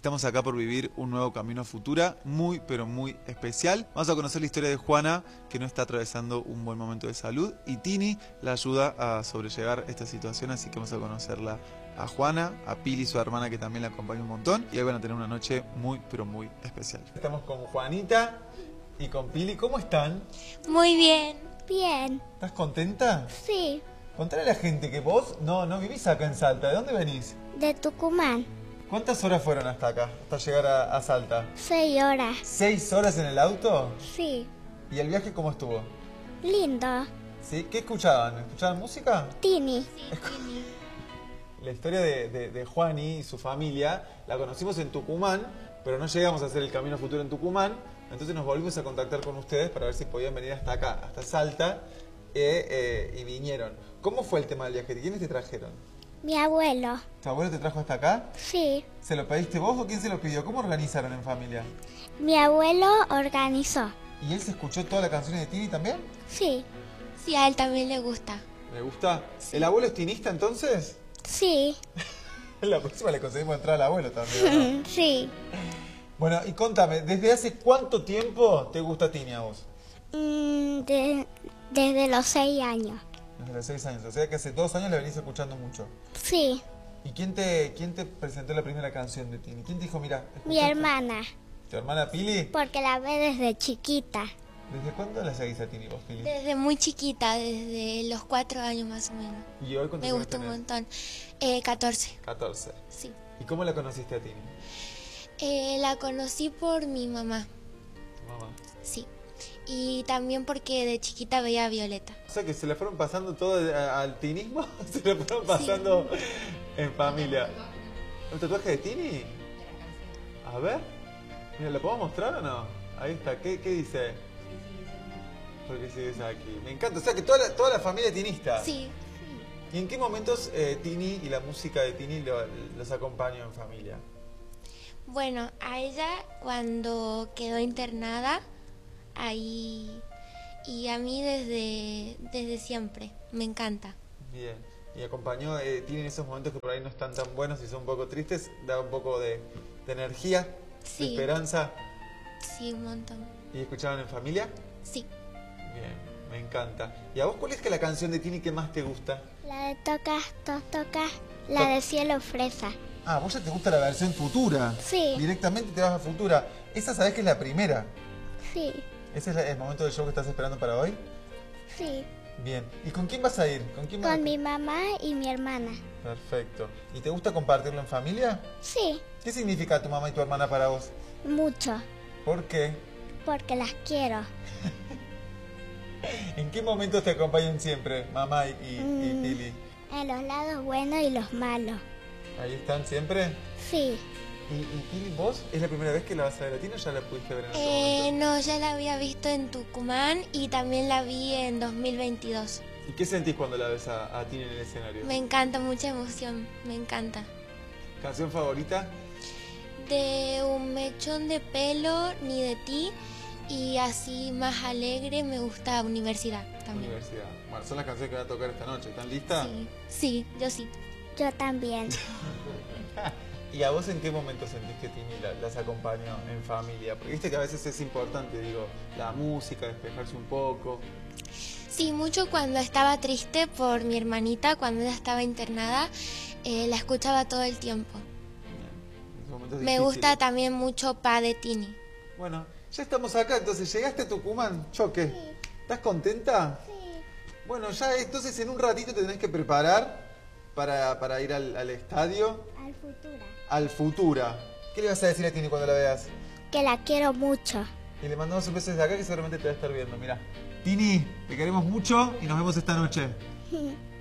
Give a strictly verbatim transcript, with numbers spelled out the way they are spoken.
Estamos acá por vivir un nuevo camino a Futura, muy pero muy especial. Vamos a conocer la historia de Juana, que no está atravesando un buen momento de salud, y Tini la ayuda a sobrellevar esta situación, así que vamos a conocerla a Juana, a Pili, su hermana, que también la acompaña un montón, y hoy van a tener una noche muy pero muy especial. Estamos con Juanita y con Pili. ¿Cómo están? Muy bien. Bien. ¿Estás contenta? Sí. Contale a la gente que vos no, no vivís acá en Salta. ¿De dónde venís? De Tucumán. ¿Cuántas horas fueron hasta acá, hasta llegar a, a Salta? Seis horas. ¿Seis horas en el auto? Sí. ¿Y el viaje cómo estuvo? Lindo. ¿Sí? ¿Qué escuchaban? ¿Escuchaban música? Tini. La historia de, de, de Juani y su familia la conocimos en Tucumán, pero no llegamos a hacer el camino futuro en Tucumán. Entonces nos volvimos a contactar con ustedes para ver si podían venir hasta acá, hasta Salta, eh, eh, y vinieron. ¿Cómo fue el tema del viaje? ¿Quiénes te trajeron? Mi abuelo. ¿Tu abuelo te trajo hasta acá? Sí. ¿Se lo pediste vos o quién se lo pidió? ¿Cómo organizaron en familia? Mi abuelo organizó. ¿Y él se escuchó todas las canciones de Tini también? Sí. Sí, a él también le gusta. ¿Le gusta? Sí. ¿El abuelo es tinista entonces? Sí. La próxima le conseguimos entrar al abuelo también, ¿no? Sí. Bueno, y contame, ¿desde hace cuánto tiempo te gusta Tini a vos? Mm, de- desde los seis años. Desde los seis años, o sea que hace dos años la venís escuchando mucho. Sí. ¿Y quién te, quién te presentó la primera canción de Tini? ¿Quién te dijo, mira, Mi hermana. ¿Tu hermana Pili? Porque la ve desde chiquita. ¿Desde cuándo la seguís a Tini vos, Pili? Desde muy chiquita, desde los cuatro años más o menos. ¿Y hoy cuántos Me años gustó un tenés? montón. Eh, catorce, catorce. sí. ¿Y cómo la conociste a Tini? Eh, la conocí por mi mamá, Tu mamá. sí. Y también porque de chiquita veía a Violeta. O sea que se la fueron pasando todo a- al tinismo, se la fueron pasando en familia. ¿Un tatuaje de Tini? A ver, mira, ¿lo puedo mostrar o no? Ahí está, ¿qué, qué dice? Porque sigues aquí. Me encanta, o sea que toda la, toda la familia es tinista. Sí. ¿Y en qué momentos eh, Tini y la música de Tini lo- los acompañó en familia? Bueno, a ella cuando quedó internada, ahí... Y a mí desde, desde siempre, me encanta. Bien. ¿Y acompañó eh, Tini en esos momentos que por ahí no están tan buenos y son un poco tristes? ¿Da un poco de, de energía, de Sí. esperanza? Sí, un montón. ¿Y escuchaban en familia? Sí. Bien, me encanta. ¿Y a vos cuál es que la canción de Tini que más te gusta? La de tocas, tos, tocas. La de cielo fresa. Ah, vos ya te gusta la versión futura. Sí. Directamente te vas a futura. Esa sabés que es la primera. Sí. ¿Ese es el momento del show que estás esperando para hoy? Sí. Bien. ¿Y con quién vas a ir? ¿Con quién vas a- Con mi mamá y mi hermana. Perfecto. ¿Y te gusta compartirlo en familia? Sí. ¿Qué significa tu mamá y tu hermana para vos? Mucho. ¿Por qué? Porque las quiero. ¿En qué momentos te acompañan siempre, mamá y, y, y Mm. Pili? En los lados buenos y los malos. ¿Ahí están siempre? Sí. ¿Y, y Pili, vos? ¿Es la primera vez que la vas a ver a Tini o ya la pudiste ver en otro Eh, momento? no, ya la había visto en Tucumán y también la vi en dos mil veintidós. ¿Y qué sentís cuando la ves a, a Tini en el escenario? Me encanta, mucha emoción, me encanta. ¿Canción favorita? De un mechón de pelo, ni de ti, y así más alegre me gusta Universidad también. Universidad. Bueno, son las canciones que van a tocar esta noche. ¿Están listas? Sí, sí, yo sí. Yo también. ¿Y a vos en qué momento sentís que Tini la- las acompañó en familia? Porque viste que a veces es importante, digo, la música, despejarse un poco. Sí, mucho cuando estaba triste por mi hermanita, cuando ella estaba internada, eh, la escuchaba todo el tiempo. En esos momentos Me difíciles. gusta también mucho Pa de Tini. Bueno, ya estamos acá, entonces llegaste a Tucumán, Choque. ¿Estás contenta? Sí. Bueno, ya entonces en un ratito te tenés que preparar para, para ir al, al estadio, Al futuro. al Futura. ¿Qué le vas a decir a Tini cuando la veas? Que la quiero mucho. Y le mandamos un beso desde acá que seguramente te va a estar viendo, mirá. Tini, te queremos mucho y nos vemos esta noche.